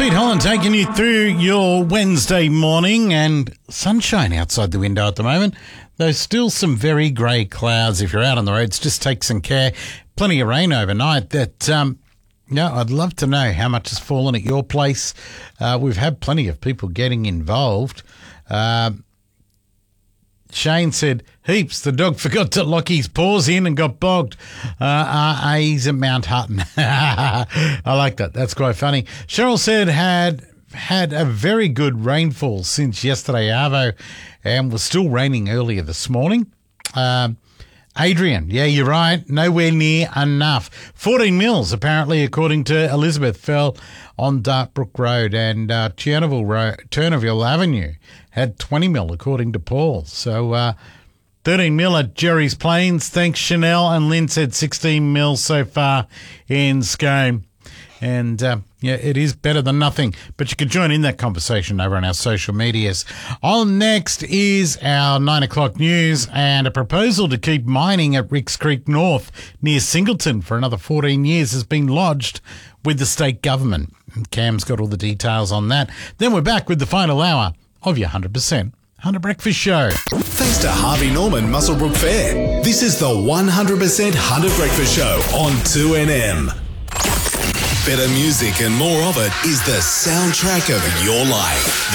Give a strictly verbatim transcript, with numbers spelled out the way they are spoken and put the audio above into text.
Pete Holland taking you through your Wednesday morning, and sunshine outside the window at the moment. There's still some very grey clouds. If you're out on the roads, just take some care. Plenty of rain overnight. That, um, yeah, I'd love to know how much has fallen at your place. Uh, we've had plenty of people getting involved. Uh, Shane said, heaps, the dog forgot to lock his paws in and got bogged. Uh, uh, he's at Mount Hutton. I like that. That's quite funny. Cheryl said had had a very good rainfall since yesterday, Arvo, and was still raining earlier this morning. Um, Adrian, yeah, you're right. Nowhere near enough. fourteen mils, apparently, according to Elizabeth, fell on Dartbrook Road, and uh, Turneville, Road, Turneville Avenue had twenty mil, according to Paul. So uh, thirteen mil at Jerry's Plains. Thanks, Chanel. And Lynn said sixteen mil so far in Scone. And, uh, yeah, it is better than nothing. But you can join in that conversation over on our social medias. On next is our nine o'clock news, and a proposal to keep mining at Ricks Creek North near Singleton for another fourteen years has been lodged with the state government. And Cam's got all the details on that. Then we're back with the final hour of your one hundred percent Hunter Breakfast Show. Thanks to Harvey Norman Muswellbrook Fair. This is the one hundred percent Hunter Breakfast Show on two N M. Better music and more of it is the soundtrack of your life.